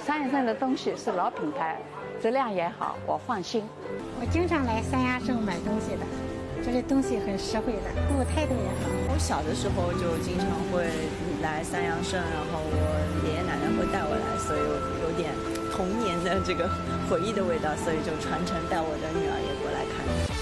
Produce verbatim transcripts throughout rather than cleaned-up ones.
三阳生的东西是老品牌，质量也好，我放心。 我经常来三阳生买东西的，这里东西很实惠的，服务态度也好。 我小的时候就经常会来三阳生，然后我爷爷奶奶会带我来，所以有点童年的这个回忆的味道，所以就传承带我的女儿也过来看。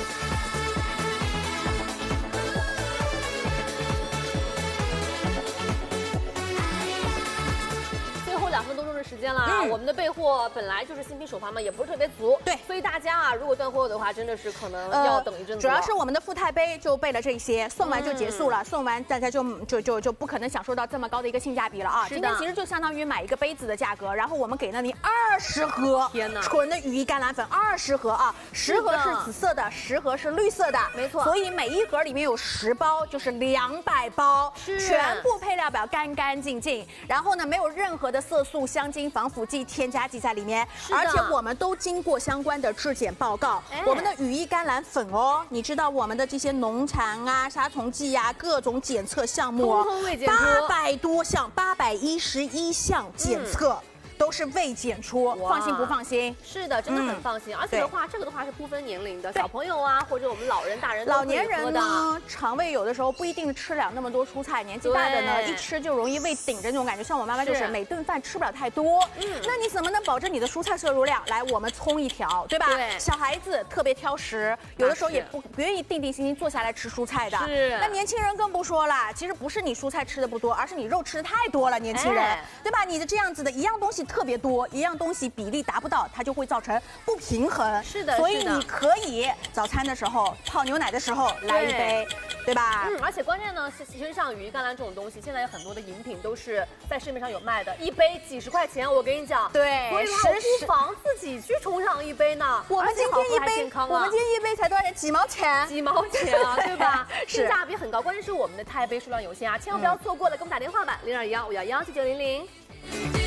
两分多钟的时间了啊！嗯、我们的备货本来就是新品首发嘛，也不是特别足， 对， 所以大家啊，如果断货的话，真的是可能要等一阵子、呃。 主要是我们的富泰杯就备了这些，送完就结束了，嗯、送完大家就就就就不可能享受到这么高的一个性价比了啊！今天其实就相当于买一个杯子的价格，然后我们给了你二十盒， 天哪， 纯的羽衣甘蓝粉二十盒啊，十盒是紫色的，十盒是绿色的， 没错。 所以每一盒里面有十包，就是两百包，全部配料表干干净净，然后呢没有任何的色素、香精、防腐剂、添加剂在里面，而且我们都经过相关的质检报告。哎、我们的羽衣甘蓝粉哦，你知道我们的这些农残啊、杀虫剂啊，各种检测项目哦，八百多项，八百一十一项检测。嗯，都是未检出，放心不放心？ 是的，真的很放心。嗯、而且的话，这个的话是不分年龄的，小朋友啊，或者我们老人、大人都可以喝的。 老年人呢，肠胃有的时候不一定吃了那么多蔬菜，年纪大的呢，一吃就容易胃顶着那种感觉。像我妈妈就是每顿饭吃不了太多，嗯，那你怎么能保证你的蔬菜摄入量？来，我们葱一条，对吧？对。小孩子特别挑食，有的时候也不不愿意定定心心坐下来吃蔬菜的。 是。 那年轻人更不说了，其实不是你蔬菜吃的不多，而是你肉吃的太多了，年轻人，哎、对吧？你的这样子的一样东西特别多，一样东西比例达不到，它就会造成不平衡。 是的， 所以你可以早餐的时候泡牛奶的时候来一杯， 对, 对吧？ 嗯，而且关键呢是，其实像羽衣甘蓝这种东西，现在有很多的饮品都是在市面上有卖的，一杯几十块钱，我跟你讲， 对， 所以说我不妨自己去冲上一杯呢。 我们今天一杯， 啊、 我们今天一杯才多少钱？几毛钱？ 几毛钱啊，对吧？性价比很高，关键是我们的钛杯数量有限啊，千万不要错过了，给我们打电话吧，零二幺五幺幺七九零零。